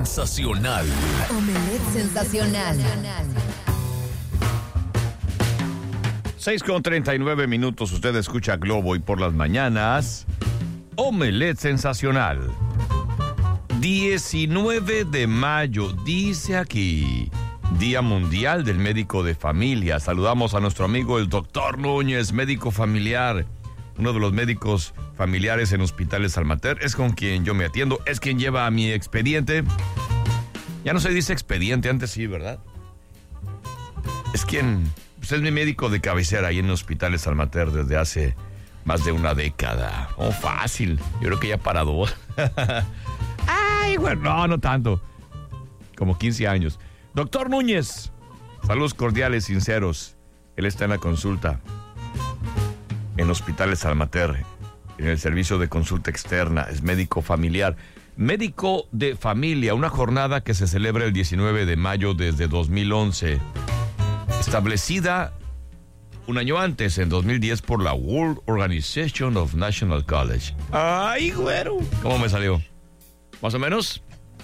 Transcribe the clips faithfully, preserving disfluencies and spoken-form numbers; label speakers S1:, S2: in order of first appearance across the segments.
S1: sensacional.
S2: Omelette sensacional.
S3: seis con treinta y nueve minutos, usted escucha Globo y por las mañanas, Omelette sensacional. diecinueve de mayo, dice aquí, Día Mundial del Médico de Familia. Saludamos a nuestro amigo el doctor Núñez, médico familiar, uno de los médicos familiares en Hospitales Almater. Es con quien yo me atiendo, es quien lleva mi expediente. Ya no se dice expediente, antes sí, ¿verdad? Es quien... Pues es mi médico de cabecera ahí en Hospitales Almater desde hace más de una década. Oh, fácil. Yo creo que ya para dos. Ay, bueno, no, no tanto. Como quince años. Doctor Núñez, saludos cordiales, sinceros. Él está en la consulta en Hospitales Almater, en el servicio de consulta externa. Es médico familiar. Médico de familia, una jornada que se celebra el diecinueve de mayo desde dos mil once. Establecida un año antes, en dos mil diez, por la World Organization of National College. ¡Ay, güero! ¿Cómo me salió? ¿Más o menos?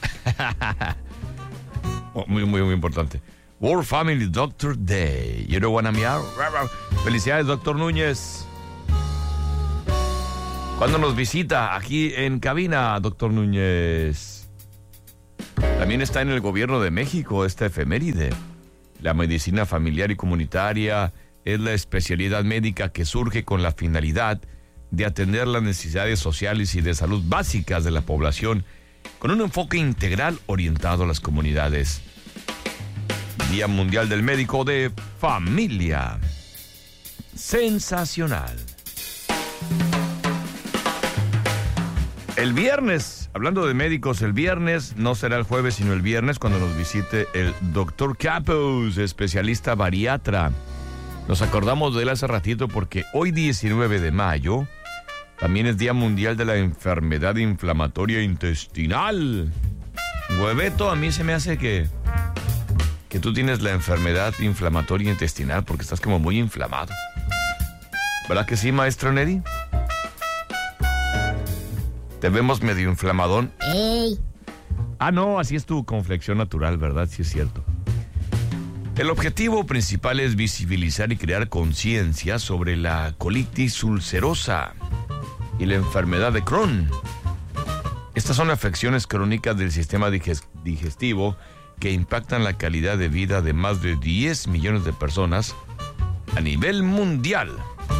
S3: oh, muy, muy, muy importante. World Family Doctor Day. You know what I mean? Felicidades, doctor Núñez. ¿Cuándo nos visita aquí en cabina, doctor Núñez? También está en el gobierno de México esta efeméride. La medicina familiar y comunitaria es la especialidad médica que surge con la finalidad de atender las necesidades sociales y de salud básicas de la población, con un enfoque integral orientado a las comunidades. Día Mundial del Médico de Familia. Sensacional. El viernes, hablando de médicos, el viernes, no será el jueves, sino el viernes, cuando nos visite el doctor Capos, especialista bariatra. Nos acordamos de él hace ratito porque hoy, diecinueve de mayo, también es Día Mundial de la Enfermedad Inflamatoria Intestinal. Hueveto, a mí se me hace que, que tú tienes la enfermedad inflamatoria intestinal porque estás como muy inflamado. ¿Verdad que sí, maestro Neri? Te vemos medio inflamadón.
S2: ¡Ey!
S3: Ah, no, así es tu complexión natural, ¿verdad? Sí es cierto. El objetivo principal es visibilizar y crear conciencia sobre la colitis ulcerosa y la enfermedad de Crohn. Estas son afecciones crónicas del sistema digestivo que impactan la calidad de vida de más de diez millones de personas a nivel mundial.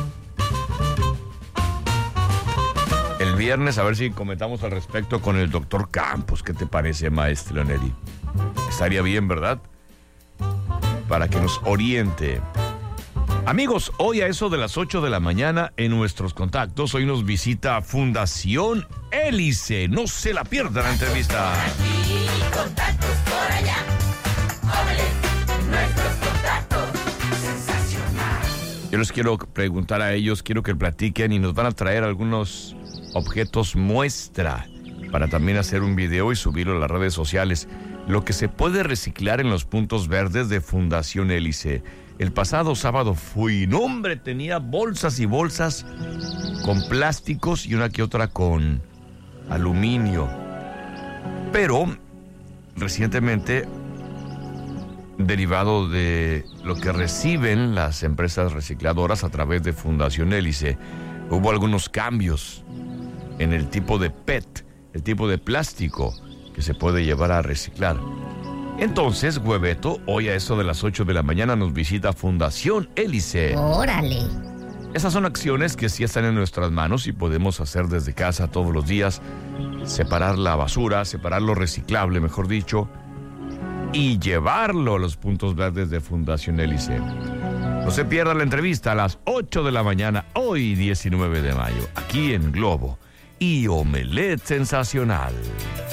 S3: El viernes, a ver si comentamos al respecto con el doctor Campos. ¿Qué te parece, maestro Neri? Estaría bien, ¿verdad? Para que nos oriente. Amigos, hoy a eso de las ocho de la mañana en nuestros contactos, hoy nos visita Fundación Hélice. No se la pierda la entrevista.
S4: Aquí, contactos por allá. Omelette, nuestros contactos. Sensacional.
S3: Yo les quiero preguntar a ellos, quiero que platiquen y nos van a traer algunos objetos muestra para también hacer un video y subirlo a las redes sociales. Lo que se puede reciclar en los puntos verdes de Fundación Hélice. El pasado sábado fui, no hombre, tenía bolsas y bolsas con plásticos y una que otra con aluminio. Pero recientemente, derivado de lo que reciben las empresas recicladoras a través de Fundación Hélice, hubo algunos cambios en el tipo de P E T, el tipo de plástico que se puede llevar a reciclar. Entonces, Hueveto, hoy a eso de las ocho de la mañana nos visita Fundación Hélice.
S2: ¡Órale!
S3: Esas son acciones que sí están en nuestras manos y podemos hacer desde casa todos los días. Separar la basura, separar lo reciclable, mejor dicho, y llevarlo a los puntos verdes de Fundación Hélice. No se pierda la entrevista a las ocho de la mañana, hoy diecinueve de mayo, aquí en Globo y Omelette Sensacional.